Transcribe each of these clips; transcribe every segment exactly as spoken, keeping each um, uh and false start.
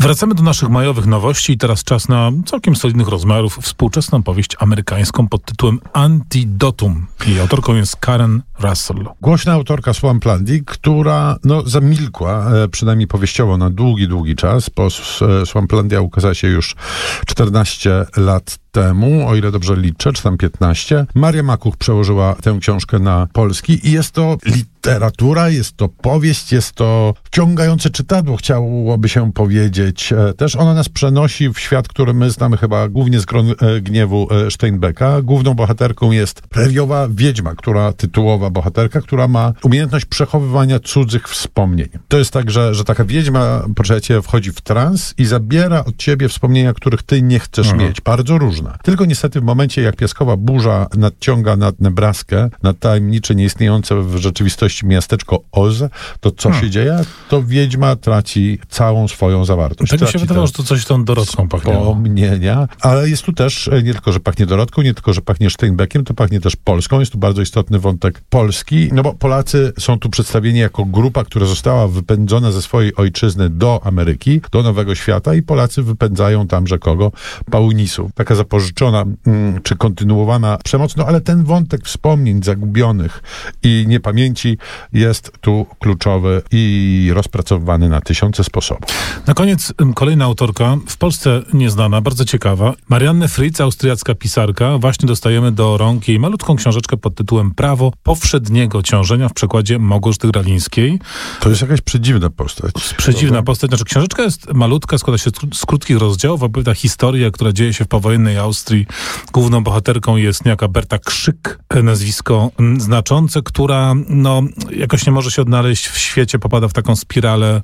Wracamy do naszych majowych nowości i teraz czas na całkiem solidnych rozmiarów współczesną powieść amerykańską pod tytułem Antidotum. Jej autorką jest Karen Russell. Głośna autorka Swamplandii, która no, zamilkła, e, przynajmniej powieściowo, na długi, długi czas, bo e, Swamplandia ukazała się już czternaście lat temu, o ile dobrze liczę, czy tam piętnaście. Maria Makuch przełożyła tę książkę na polski i jest to literatura, jest to powieść, jest to wciągające czytadło, chciałoby się powiedzieć. Też ona nas przenosi w świat, który my znamy chyba głównie z Gron Gniewu Steinbecka. Główną bohaterką jest preriowa wiedźma, która tytułowa bohaterka, która ma umiejętność przechowywania cudzych wspomnień. To jest tak, że, że taka wiedźma, poczekajcie, wchodzi w trans i zabiera od ciebie wspomnienia, których ty nie chcesz mhm. mieć. Bardzo różne. Tylko niestety w momencie, jak piaskowa burza nadciąga nad Nebraskę, nad tajemnicze, nieistniejące w rzeczywistości miasteczko Oz, to co hmm. się dzieje? To wiedźma traci całą swoją zawartość. Tak mi się wydawało, że to coś tą Dorotką pachniało. Wspomnienia, ale jest tu też, nie tylko, że pachnie Dorotką, nie tylko, że pachnie Steinbeckiem, to pachnie też Polską. Jest tu bardzo istotny wątek Polski, no bo Polacy są tu przedstawieni jako grupa, która została wypędzona ze swojej ojczyzny do Ameryki, do Nowego Świata i Polacy wypędzają tamże kogo? Paunisów. Taka zapożyczona mm, czy kontynuowana przemoc, no ale ten wątek wspomnień zagubionych i niepamięci jest tu kluczowy i rozpracowywany na tysiące sposobów. Na koniec kolejna autorka, w Polsce nieznana, bardzo ciekawa. Marianne Fritz, austriacka pisarka. Właśnie dostajemy do rąk jej malutką książeczkę pod tytułem Prawo powszedniego ciążenia w przekładzie Małgorzaty Gralińskiej. To jest jakaś przedziwna postać. Przedziwna postać. Znaczy książeczka jest malutka, składa się z krótkich rozdziałów, opowiada historię, która dzieje się w powojennej Austrii. Główną bohaterką jest niejaka Berta Krzyk, nazwisko znaczące, która no, jakoś nie może się odnaleźć w świecie, popada w taką spiralę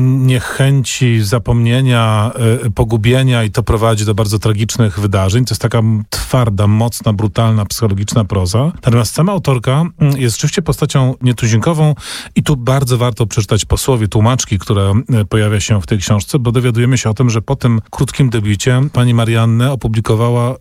niechęci, zapomnienia, pogubienia i to prowadzi do bardzo tragicznych wydarzeń. To jest taka twarda, mocna, brutalna, psychologiczna proza. Natomiast sama autorka jest rzeczywiście postacią nietuzinkową i tu bardzo warto przeczytać posłowie tłumaczki, która pojawia się w tej książce, bo dowiadujemy się o tym, że po tym krótkim debiucie pani Marianne opublikowała